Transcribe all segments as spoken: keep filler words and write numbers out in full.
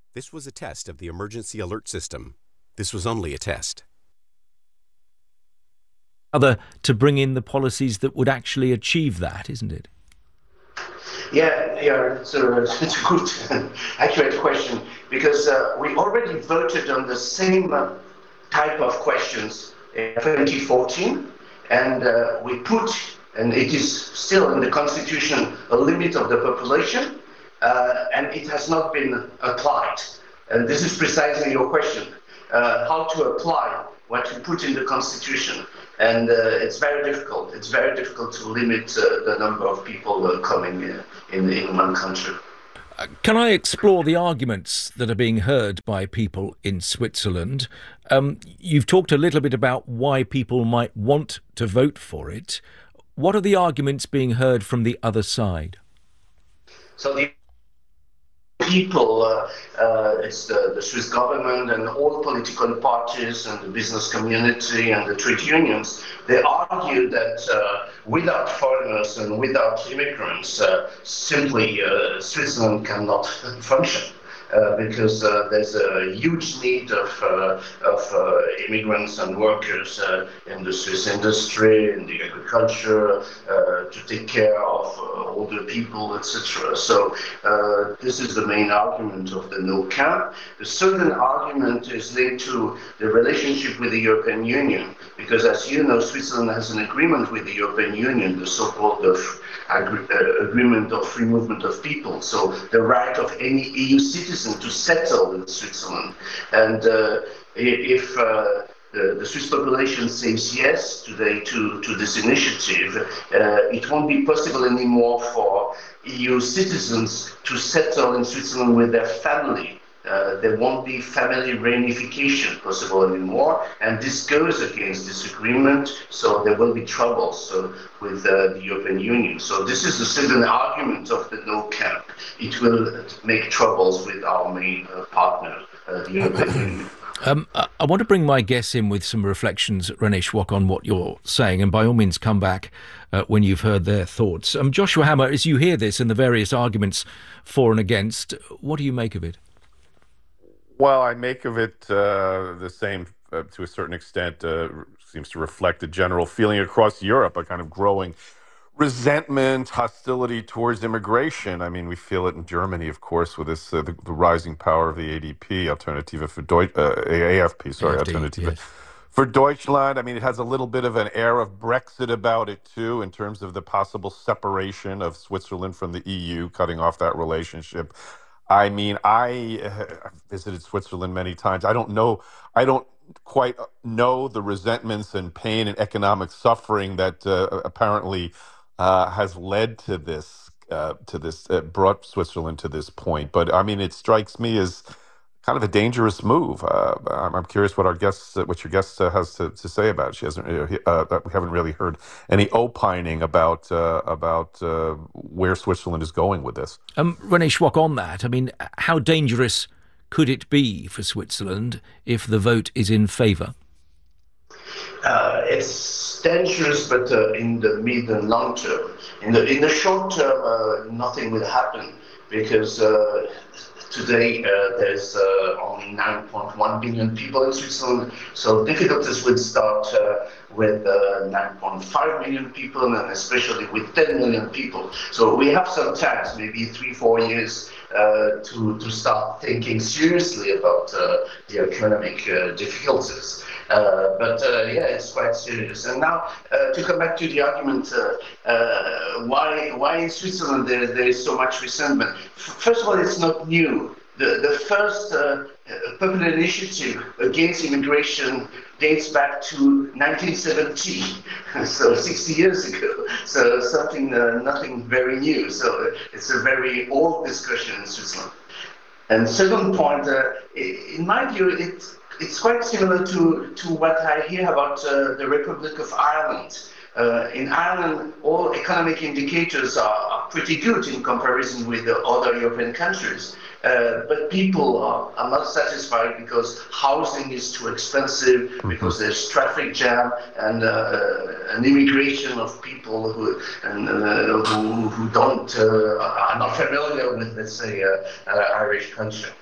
This was a test of the emergency alert system. This was only a test. Other to bring in the policies that would actually achieve that, isn't it? Yeah, yeah, it's a, it's a good, accurate question, because uh, we already voted on the same uh, type of questions in twenty fourteen, and uh, we put, and it is still in the Constitution, a limit of the population, uh, and it has not been applied. And this is precisely your question, uh, how to apply what you put in the Constitution. And uh, it's very difficult. It's very difficult to limit uh, the number of people uh, coming in, in, in one country. Uh, can I explore the arguments that are being heard by people in Switzerland? Um, you've talked a little bit about why people might want to vote for it. What are the arguments being heard from the other side? So the people, uh, uh, it's the, the Swiss government and all political parties and the business community and the trade unions, they argue that uh, without foreigners and without immigrants, uh, simply uh, Switzerland cannot function. Uh, because uh, there's a huge need of, uh, of uh, immigrants and workers uh, in the Swiss industry, in the agriculture, uh, to take care of uh, older people, et cetera. So uh, this is the main argument of the no camp. The second argument is linked to the relationship with the European Union, because as you know, Switzerland has an agreement with the European Union, the so-called uh, Agri- uh, agreement of free movement of people, so the right of any E U citizen to settle in Switzerland. And uh, if uh, the, the Swiss population says yes today to, to this initiative, uh, it won't be possible anymore for E U citizens to settle in Switzerland with their family. Uh, there won't be family reunification possible anymore, and this goes against this agreement, so there will be troubles uh, with uh, the European Union. So this is the second argument of the no camp. It will make troubles with our main uh, partner, uh, the European Union. Um, I want to bring my guests in with some reflections, René Schwock, on what you're saying, and by all means come back uh, when you've heard their thoughts. Um, Joshua Hammer, as you hear this and the various arguments for and against, what do you make of it? Well, I make of it uh, the same uh, to a certain extent. Uh, seems to reflect a general feeling across Europe, a kind of growing resentment, hostility towards immigration. I mean, we feel it in Germany, of course, with this uh, the, the rising power of the A D P, Alternative for Deutsch, uh, A F P, sorry, A F D, Alternative yes. for Deutschland. I mean, it has a little bit of an air of Brexit about it, too, in terms of the possible separation of Switzerland from the E U, cutting off that relationship. I mean, I have visited Switzerland many times. I don't know, I don't quite know the resentments and pain and economic suffering that uh, apparently uh, has led to this, uh, to this, uh, brought Switzerland to this point. But I mean, it strikes me as kind of a dangerous move. Uh, I'm, I'm curious what our guest, uh, what your guest uh, has to, to say about it. She hasn't, uh, uh, we haven't really heard any opining about uh, about uh, where Switzerland is going with this. Um, René Schwock, on that, I mean, how dangerous could it be for Switzerland if the vote is in favour? Uh, it's dangerous, but uh, in the mid and long term. In the in the short term, uh, nothing will happen because. Uh, Today, uh, there's uh, only nine point one billion people in Switzerland, so difficulties would start uh, with uh, nine point five million people, and especially with ten million people. So we have some time, maybe three, four years, uh, to, to start thinking seriously about uh, the economic uh, difficulties. Uh, but uh, yeah, it's quite serious. And now, uh, to come back to the argument, uh, uh, why why in Switzerland there, there is so much resentment? F- first of all, it's not new. The, the first uh, popular initiative against immigration dates back to nineteen seventy, so sixty years ago. So something, uh, nothing very new. So it's a very old discussion in Switzerland. And second point, uh, in my view, it's It's quite similar to, to what I hear about uh, the Republic of Ireland. Uh, in Ireland, all economic indicators are, are pretty good in comparison with the other European countries. Uh, but people are, are not satisfied because housing is too expensive, because there's traffic jam and uh, an immigration of people who and, uh, who, who don't uh, are not familiar with, let's say, uh, uh, Irish culture.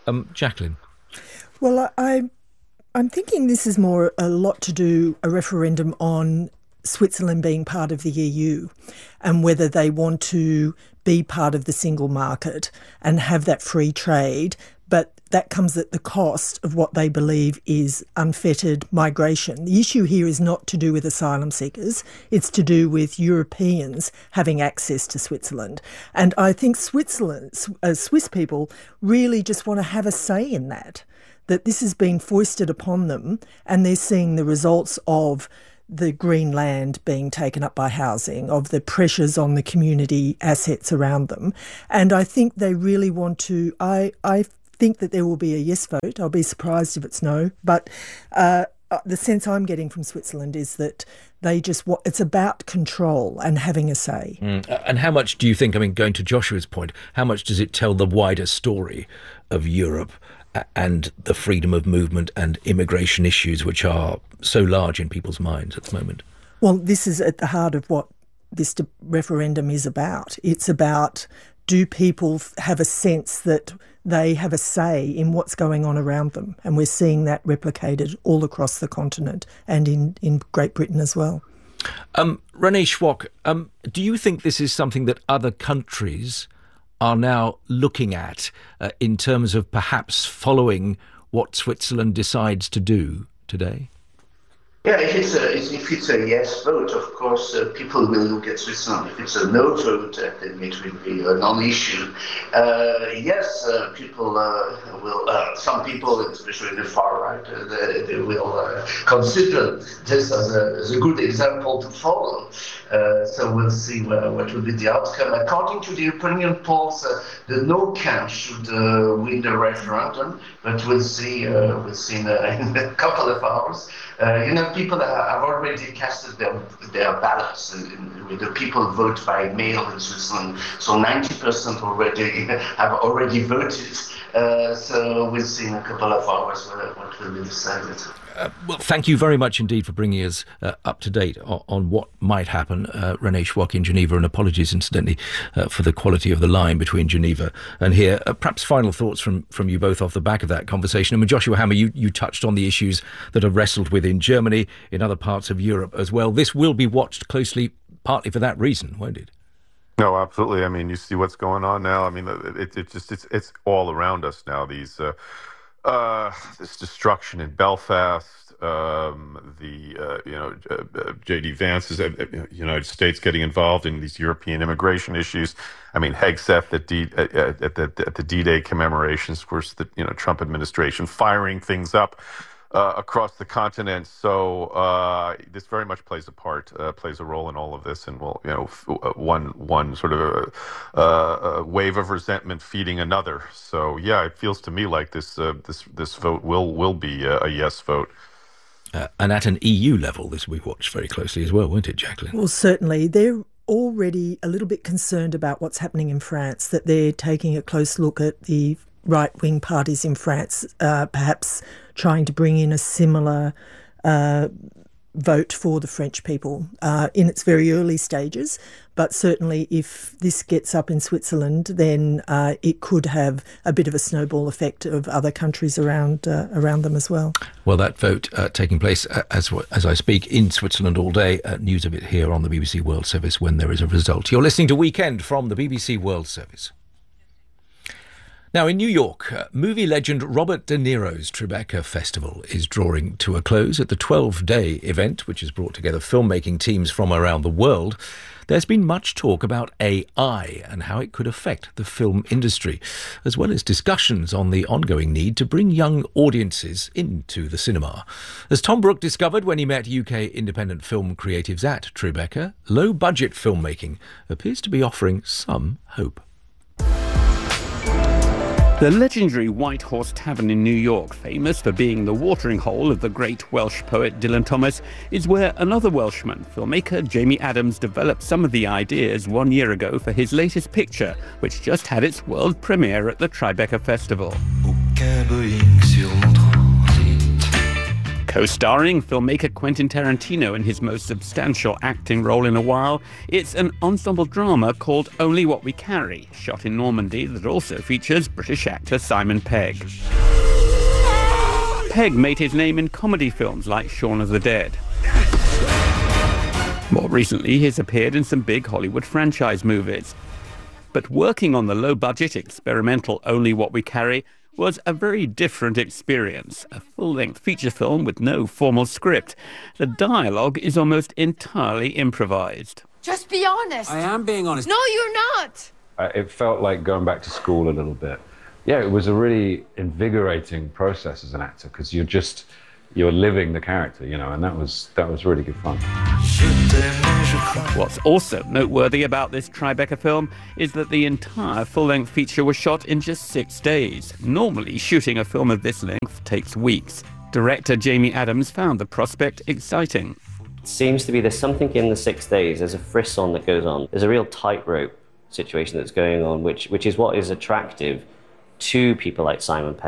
Um, Jacqueline? Well, I, I'm thinking this is more a lot to do, a referendum on Switzerland being part of the E U and whether they want to be part of the single market and have that free trade, but that comes at the cost of what they believe is unfettered migration. The issue here is not to do with asylum seekers, it's to do with Europeans having access to Switzerland. And I think Switzerland, uh, Swiss people really just want to have a say in that, that this has been foisted upon them and they're seeing the results of the green land being taken up by housing, of the pressures on the community assets around them. And I think they really want to, I, I think that there will be a yes vote. I'll be surprised if it's no. But uh, the sense I'm getting from Switzerland is that they just want, it's about control and having a say. Mm. And how much do you think, I mean, going to Joshua's point, how much does it tell the wider story of Europe and the freedom of movement and immigration issues, which are so large in people's minds at the moment? Well, this is at the heart of what this de- referendum is about. It's about, do people have a sense that they have a say in what's going on around them? And we're seeing that replicated all across the continent and in, in Great Britain as well. Um, Renee Schwak, um, do you think this is something that other countries are now looking at uh, in terms of perhaps following what Switzerland decides to do today? Yeah, if it's a if it's a yes vote, of course, uh, people will look at Switzerland. If it's a no vote, uh, then it will be a non-issue. Uh, yes, uh, people uh, will. Uh, some people, especially in the far right, uh, they, they will uh, consider this as a, as a good example to follow. Uh, so we'll see what, what will be the outcome. According to the opinion polls, uh, the no camp should uh, win the referendum, but we'll see. Uh, we'll see in a, in a couple of hours. Uh, you know, people have already casted their their ballots. The people vote by mail in Switzerland, so ninety percent already have already voted. Uh, so we'll see in a couple of hours what, what will be decided. Uh, well, thank you very much indeed for bringing us uh, up to date on, on what might happen. Uh, Renee Schwak in Geneva, and apologies, incidentally, uh, for the quality of the line between Geneva and here. Uh, perhaps final thoughts from, from you both off the back of that conversation. I mean, Joshua Hammer, you, you touched on the issues that are wrestled with in Germany, in other parts of Europe as well. This will be watched closely, partly for that reason, won't it? No, absolutely. I mean, you see what's going on now. I mean, it, it just it's it's all around us now. These uh, uh, this destruction in Belfast, um, the uh, you know uh, J D Vance's uh, United States getting involved in these European immigration issues. I mean, Hegseth at, D, at, at the at the D-Day commemorations, of course, the you know Trump administration firing things up Uh, across the continent. So uh, this very much plays a part, uh, plays a role in all of this, and will, you know, f- one one sort of a, a wave of resentment feeding another. So yeah, it feels to me like this uh, this this vote will will be a, a yes vote. Uh, and at an E U level, this will be watched very closely as well, won't it, Jacqueline? Well, certainly. They're already a little bit concerned about what's happening in France, that they're taking a close look at the right-wing parties in France, uh, perhaps trying to bring in a similar uh, vote for the French people uh, in its very early stages. But certainly if this gets up in Switzerland, then uh, it could have a bit of a snowball effect of other countries around uh, around them as well. Well, that vote uh, taking place uh, as as I speak in Switzerland all day. Uh, news of it here on the B B C World Service when there is a result. You're listening to Weekend from the B B C World Service. Now, in New York, uh, movie legend Robert De Niro's Tribeca Festival is drawing to a close. At the twelve-day event, which has brought together filmmaking teams from around the world, there's been much talk about A I and how it could affect the film industry, as well as discussions on the ongoing need to bring young audiences into the cinema. As Tom Brooke discovered when he met U K independent film creatives at Tribeca, low-budget filmmaking appears to be offering some hope. The legendary White Horse Tavern in New York, famous for being the watering hole of the great Welsh poet Dylan Thomas, is where another Welshman, filmmaker Jamie Adams, developed some of the ideas one year ago for his latest picture, which just had its world premiere at the Tribeca Festival. Co-starring filmmaker Quentin Tarantino in his most substantial acting role in a while, it's an ensemble drama called Only What We Carry, shot in Normandy, that also features British actor Simon Pegg. Pegg made his name in comedy films like Shaun of the Dead. More recently, he's appeared in some big Hollywood franchise movies. But working on the low-budget experimental Only What We Carry was a very different experience. A full-length feature film with no formal script. The dialogue is almost entirely improvised. Just be honest. I am being honest. No, you're not. Uh, it felt like going back to school a little bit. Yeah, it was a really invigorating process as an actor, because you're just, you're living the character, you know, and that was, that was really good fun. What's also noteworthy about this Tribeca film is that the entire full-length feature was shot in just six days. Normally, shooting a film of this length takes weeks. Director Jamie Adams found the prospect exciting. It seems to be there's something in the six days, there's a frisson that goes on. There's a real tightrope situation that's going on, which, which is what is attractive to people like Simon Pegg.